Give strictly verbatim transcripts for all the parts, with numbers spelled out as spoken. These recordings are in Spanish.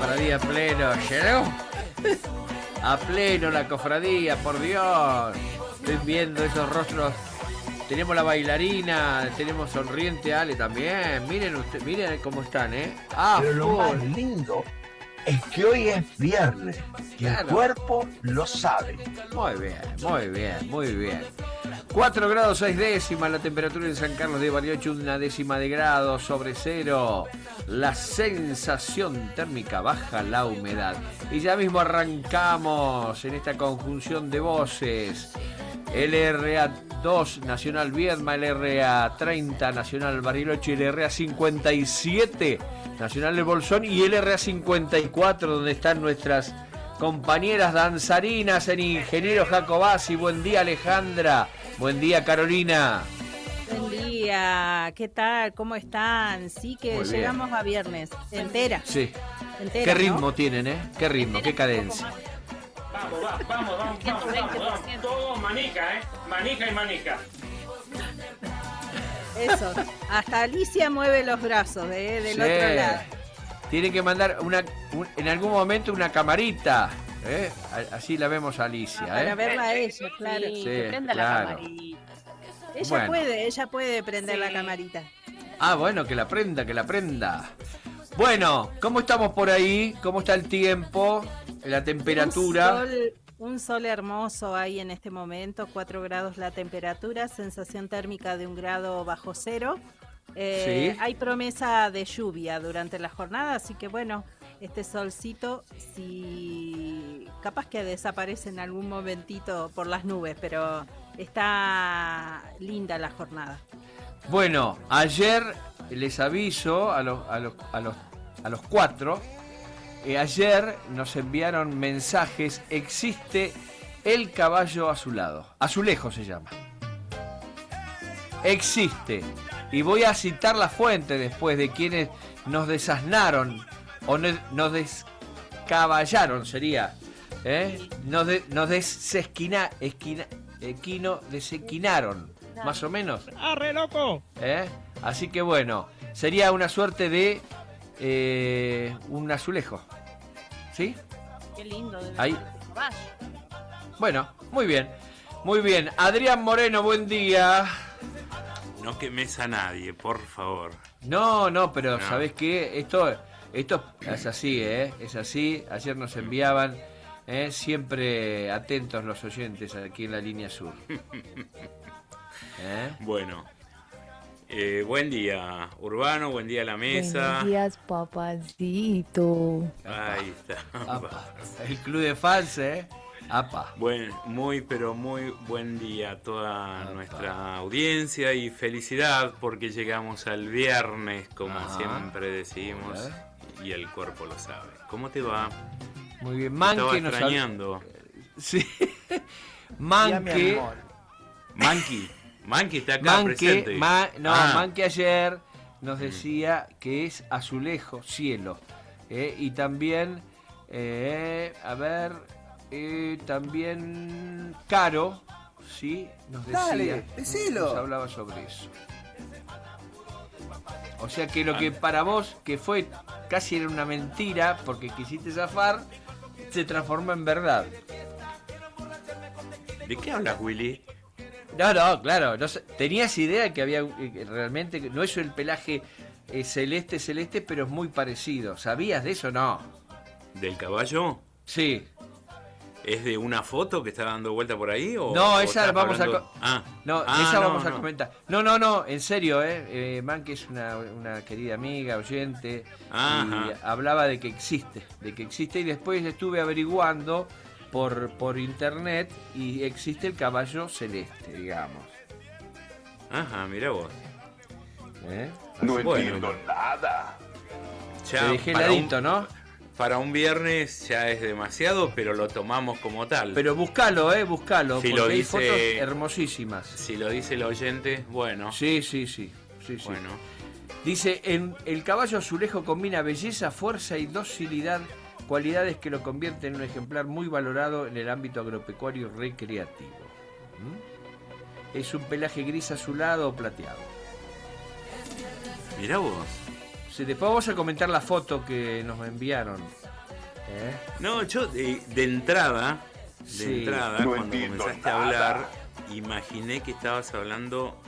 cofradía pleno, ¿llegó? A pleno la cofradía, por Dios. Estoy viendo esos rostros. Tenemos la bailarina, tenemos sonriente Ale también. Miren usted, miren cómo están, ¿eh? Ah, pero lo más lindo es que hoy es viernes y claro, el cuerpo lo sabe. Muy bien, muy bien, muy bien. cuatro grados seis décimas la temperatura en San Carlos de Bariloche, una décima de grado sobre cero. La sensación térmica baja, la humedad. Y ya mismo arrancamos en esta conjunción de voces. L R A dos Nacional Viedma, L R A treinta Nacional Bariloche, L R A cincuenta y siete Nacional del Bolsón y L R A cincuenta y cuatro, donde están nuestras compañeras danzarinas, el ingeniero Jacobasi. Buen día, Alejandra. Buen día, Carolina. Buen día, ¿qué tal? ¿Cómo están? Sí que Muy llegamos bien. a viernes. Entera. Sí. Entera, ¿Qué ritmo ¿no? tienen, eh? ¿Qué ritmo? ¿Qué cadencia? Vamos, va, vamos, vamos, vamos, vamos, vamos. Todo manija, ¿eh? Manija y manija. Eso. Hasta Alicia mueve los brazos, ¿eh? Del Sí. otro lado. Tiene que mandar una, un, en algún momento una camarita, ¿eh? Así la vemos a Alicia, Ah, para ¿eh? verla a ella, claro. Sí, Sí, que prenda claro. la camarita. Ella Bueno. puede, ella puede prender Sí. la camarita. Ah, bueno, que la prenda, que la prenda. Bueno, ¿cómo estamos por ahí? ¿Cómo está el tiempo? La temperatura. Un sol, un sol hermoso ahí en este momento, cuatro grados la temperatura, sensación térmica de un grado bajo cero. Eh, Sí. Hay promesa de lluvia durante la jornada, así que bueno, este solcito, si capaz que desaparece en algún momentito por las nubes, pero está linda la jornada. Bueno, ayer les aviso a los, a los, a los, a los cuatro, eh, ayer nos enviaron mensajes, existe el caballo azulado, azulejo se llama. Existe. Y voy a citar la fuente después de quienes nos desasnaron, o ne- nos descaballaron sería, ¿eh? Nos, de- nos desesquina, esquina, equino, desequinaron, más o menos. ¡Arre, loco! ¿Eh? Así que bueno, sería una suerte de eh, un azulejo. ¿Sí? Qué lindo. Debe Ahí. ser este caballo. Bueno, muy bien. Muy bien. Adrián Moreno, buen día. No quemes a nadie, por favor. No, no, pero No. ¿sabés qué? Esto, esto es así, ¿eh? Es así. Ayer nos enviaban, ¿eh? Siempre atentos los oyentes aquí en la línea sur. ¿Eh? Bueno, eh, buen día, Urbano, buen día a la mesa. Buenos días, papacito. Ahí está. Apa. El club de fans, ¿eh? Apa. Buen, muy, pero muy buen día a toda Apa. nuestra audiencia y felicidad porque llegamos al viernes, como Ajá. siempre decimos, A y el cuerpo lo sabe. ¿Cómo te va? Muy bien. Te estaba Manque nos hab- extrañando. Sí. Ya, mi Manque. amor. Manqui, Manqui está acá Manque, presente. ma- no, Ah, Manque ayer nos decía que es azulejo, cielo. ¿eh? Y también, eh, a ver, eh, también Caro, ¿sí? Nos decía, Dale, decilo. nos hablaba sobre eso. O sea que lo que para vos, que fue casi era una mentira, porque quisiste zafar, se transformó en verdad. ¿De qué hablas, Willy? No, no, claro. No sé, tenías idea que había eh, que realmente, no es el pelaje eh, celeste, celeste, pero es muy parecido. ¿Sabías de eso? No. ¿Del caballo? Sí. ¿Es de una foto que está dando vuelta por ahí? O, No, o esa estás vamos a hablando- co- Ah, No, ah, esa no, vamos a no. comentar. No, no, no, en serio, ¿eh? eh Man, que es una, una querida amiga, oyente, Ajá. y hablaba de que existe, de que existe, y después estuve averiguando por, por internet y existe el caballo celeste, digamos. Ajá, mira vos. ¿Eh? No Bueno. entiendo nada. Ya Te dejé para heladito, un, ¿no? Para un viernes ya es demasiado, pero lo tomamos como tal. Pero buscalo, eh, buscalo, Si porque lo hay dice- fotos hermosísimas. Si lo dice el oyente, bueno. Sí, sí, sí, sí, sí. Bueno. Dice, en el caballo azulejo combina belleza, fuerza y docilidad, cualidades que lo convierten en un ejemplar muy valorado en el ámbito agropecuario y recreativo. ¿Mm? Es un pelaje gris azulado o plateado. Mirá vos. Sí, después vamos a comentar la foto que nos enviaron. ¿Eh? No, yo de, de entrada, de Sí. entrada, No cuando entiendo comenzaste a nada. hablar, imaginé que estabas hablando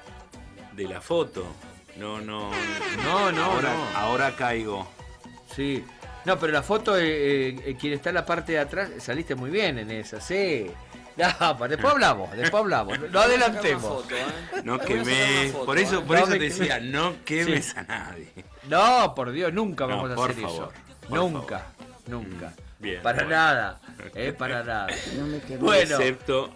de la foto. No, no. No, no, ahora, no. ahora caigo. Sí. No, pero la foto, eh, eh, quien está en la parte de atrás, saliste muy bien en esa, sí. No, pa- después hablamos, después hablamos. No adelantemos. No quemé. Por eso, por No eso me te decía, quemé. no quemes Sí. a nadie. No, por Dios, nunca No, vamos a por hacer favor, eso. por Nunca, favor. nunca. Mm, bien, para bueno. nada, eh, para nada. No me quemé. Bueno, Excepto,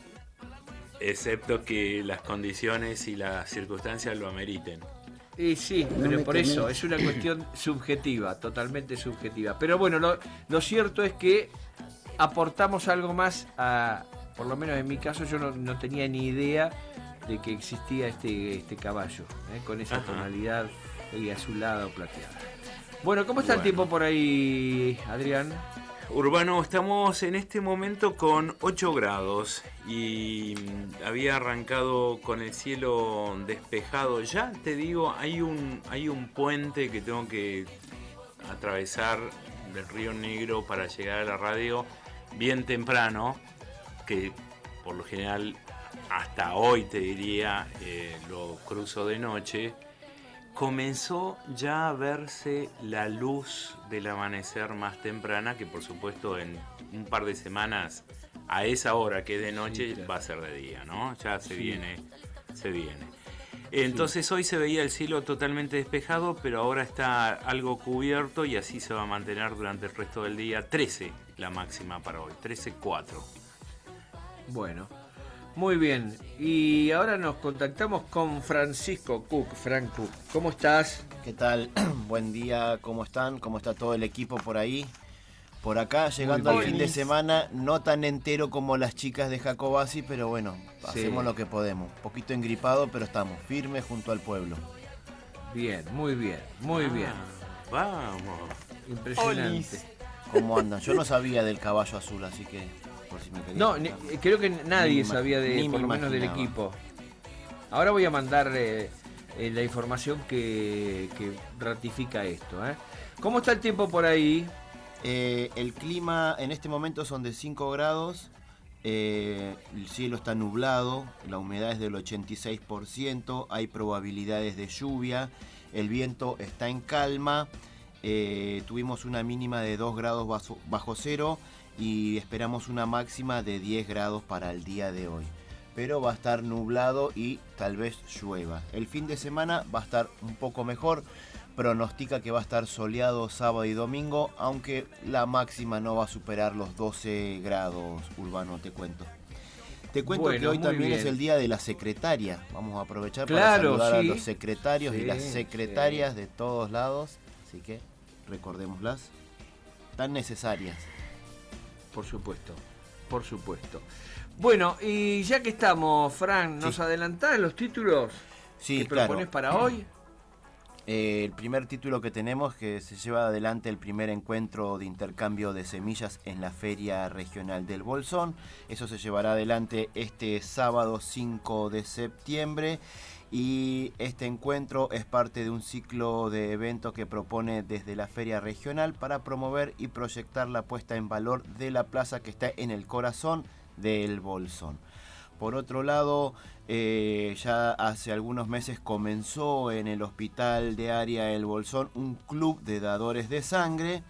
excepto que las condiciones y las circunstancias lo ameriten. y sí, No pero me por quemé. eso es una cuestión subjetiva, totalmente subjetiva. Pero bueno, lo, lo cierto es que aportamos algo más a, por lo menos en mi caso, yo no, no tenía ni idea de que existía este, este caballo, eh, con esa Ajá. tonalidad y azulada o plateada. Bueno, ¿cómo está el Bueno. tiempo por ahí, Adrián? Urbano, estamos en este momento con ocho grados y mm, había arrancado con el cielo despejado. Ya te digo, hay un, hay un puente que tengo que atravesar del Río Negro para llegar a la radio bien temprano, que por lo general hasta hoy te diría eh, lo cruzo de noche. Comenzó ya a verse la luz del amanecer más temprana, que por supuesto en un par de semanas a esa hora que es de noche Sí, claro. va a ser de día, ¿no? Ya se Sí. viene, se viene. Entonces hoy se veía el cielo totalmente despejado, pero ahora está algo cubierto y así se va a mantener durante el resto del día. trece la máxima para hoy, trece cuatro. Bueno, muy bien. Y ahora nos contactamos con Francisco Cook. Frank Cook, ¿cómo estás? ¿Qué tal? Buen día, ¿cómo están? ¿Cómo está todo el equipo por ahí? Por acá, llegando Muy al bien. fin de semana, no tan entero como las chicas de Jacobasi, pero bueno, hacemos Sí. lo que podemos. Un poquito engripado, pero estamos firmes junto al pueblo. Bien, muy bien, muy bien. Ah, vamos. Impresionante. ¿Cómo andan? Yo no sabía del caballo azul, así que por si me querían No, ni- contar. creo que nadie Ni me sabía imag- de, ni por me lo menos del imaginaba. equipo. Ahora voy a mandar eh, eh, la información que, que ratifica esto. ¿eh? ¿Cómo está el tiempo por ahí? Eh, el clima en este momento son de cinco grados, eh, el cielo está nublado, la humedad es del ochenta y seis por ciento, hay probabilidades de lluvia, el viento está en calma, eh, tuvimos una mínima de dos grados bajo, bajo cero y esperamos una máxima de diez grados para el día de hoy. Pero va a estar nublado y tal vez llueva. El fin de semana va a estar un poco mejor. Pronostica que va a estar soleado sábado y domingo, aunque la máxima no va a superar los doce grados, Urbano, te cuento. Te cuento Bueno, que hoy muy también bien. es el día de la secretaria. Vamos a aprovechar Claro, para saludar sí. a los secretarios Sí, y las secretarias de todos lados. Así que recordémoslas. Tan necesarias. Por supuesto, por supuesto. Bueno, y ya que estamos, Fran, ¿nos Sí. adelantás los títulos Sí, que claro. propones para hoy? Eh, el primer título que tenemos, que se lleva adelante el primer encuentro de intercambio de semillas en la Feria Regional del Bolsón. Eso se llevará adelante este sábado cinco de septiembre. Y este encuentro es parte de un ciclo de eventos que propone desde la Feria Regional para promover y proyectar la puesta en valor de la plaza que está en el corazón del Bolsón. Por otro lado, eh, ya hace algunos meses comenzó en el Hospital de Área El Bolsón un club de dadores de sangre.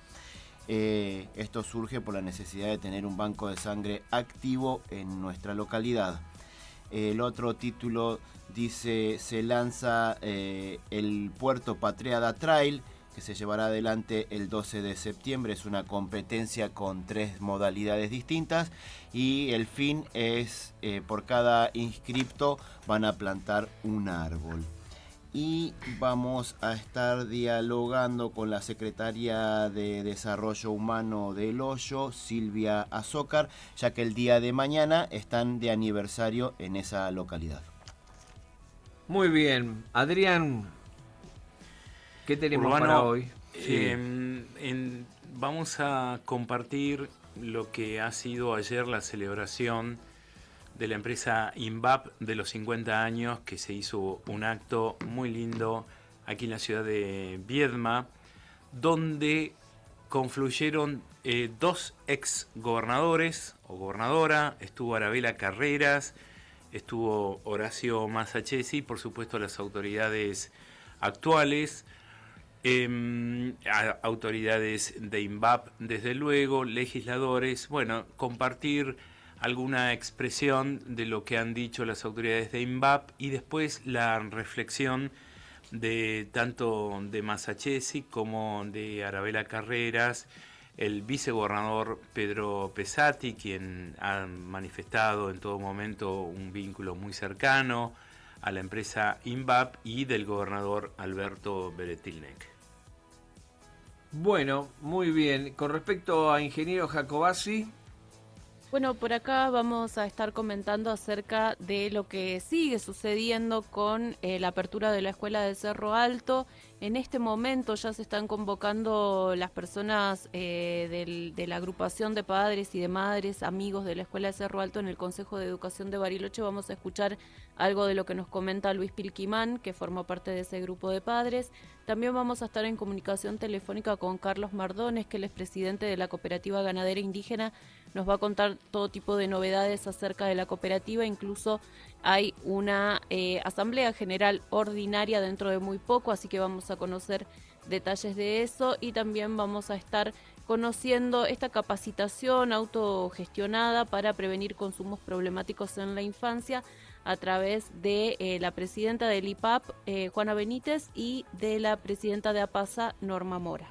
Eh, esto surge por la necesidad de tener un banco de sangre activo en nuestra localidad. El otro título dice, se lanza eh, el Puerto Patriada Trail, que se llevará adelante el doce de septiembre. Es una competencia con tres modalidades distintas y el fin es, eh, por cada inscripto van a plantar un árbol. Y vamos a estar dialogando con la secretaria de Desarrollo Humano del Hoyo, Silvia Azócar, ya que el día de mañana están de aniversario en esa localidad. Muy bien, Adrián, ¿qué tenemos Urbano, para hoy? eh, en- vamos a compartir lo que ha sido ayer la celebración de la empresa INVAP de los cincuenta años, que se hizo un acto muy lindo aquí en la ciudad de Viedma, donde confluyeron eh, dos ex gobernadores o gobernadora, estuvo Arabela Carreras, estuvo Horacio Masachesi, por supuesto las autoridades actuales, eh, autoridades de INVAP, desde luego, legisladores, bueno, compartir alguna expresión de lo que han dicho las autoridades de INVAP y después la reflexión de tanto de Masachesi como de Arabela Carreras, el vicegobernador Pedro Pesati, quien ha manifestado en todo momento un vínculo muy cercano a la empresa INVAP, y del gobernador Alberto Beretilnec. Bueno, muy bien. Con respecto a ingeniero Jacobasi. Bueno, por acá vamos a estar comentando acerca de lo que sigue sucediendo con eh, la apertura de la escuela de Cerro Alto. En este momento ya se están convocando las personas eh, del, de la agrupación de padres y de madres, amigos de la escuela de Cerro Alto en el Consejo de Educación de Bariloche. Vamos a escuchar algo de lo que nos comenta Luis Pilquimán, que formó parte de ese grupo de padres. También vamos a estar en comunicación telefónica con Carlos Mardones, que él es presidente de la Cooperativa Ganadera Indígena. Nos va a contar todo tipo de novedades acerca de la cooperativa, incluso hay una eh, asamblea general ordinaria dentro de muy poco, así que vamos a conocer detalles de eso, y también vamos a estar conociendo esta capacitación autogestionada para prevenir consumos problemáticos en la infancia a través de eh, la presidenta del I P A P, eh, Juana Benítez, y de la presidenta de APASA, Norma Mora.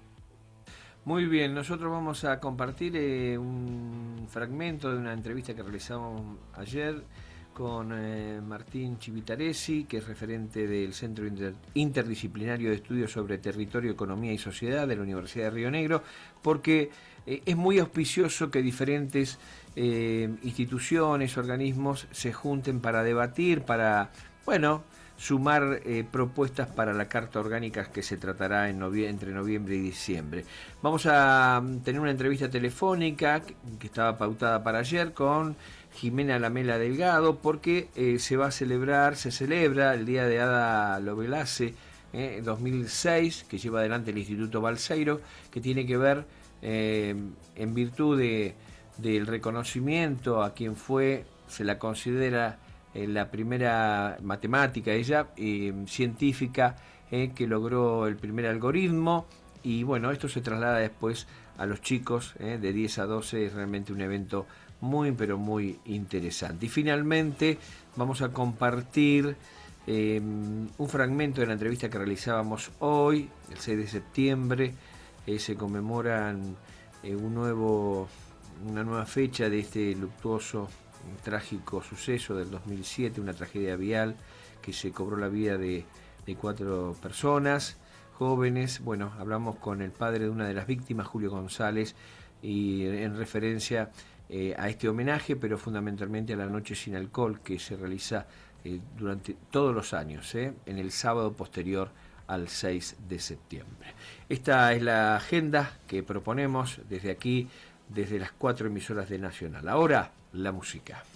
Muy bien, nosotros vamos a compartir eh, un fragmento de una entrevista que realizamos ayer con eh, Martín Chivitaresi, que es referente del Centro Inter- Interdisciplinario de Estudios sobre Territorio, Economía y Sociedad de la Universidad de Río Negro, porque eh, es muy auspicioso que diferentes eh, instituciones, organismos se junten para debatir, para, bueno, sumar eh, propuestas para la Carta Orgánica que se tratará en novie- entre noviembre y diciembre. Vamos a um, tener una entrevista telefónica que, que estaba pautada para ayer con Jimena Lamela Delgado, porque eh, se va a celebrar, se celebra el Día de Ada Lovelace eh, dos mil seis, que lleva adelante el Instituto Balseiro, que tiene que ver eh, en virtud de, del reconocimiento a quien fue, se la considera eh, la primera matemática, ella, eh, científica, eh, que logró el primer algoritmo, y bueno, esto se traslada después a los chicos eh, de diez a doce, es realmente un evento muy, pero muy interesante. Y finalmente vamos a compartir eh, un fragmento de la entrevista que realizábamos hoy, el seis de septiembre. Eh, se conmemoran eh, un nuevo, una nueva fecha de este luctuoso, trágico suceso del dos mil siete, una tragedia vial que se cobró la vida de, de cuatro personas jóvenes. Bueno, hablamos con el padre de una de las víctimas, Julio González, y en referencia Eh, a este homenaje, pero fundamentalmente a la Noche Sin Alcohol, que se realiza eh, durante todos los años, eh, en el sábado posterior al seis de septiembre. Esta es la agenda que proponemos desde aquí, desde las cuatro emisoras de Nacional. Ahora, la música.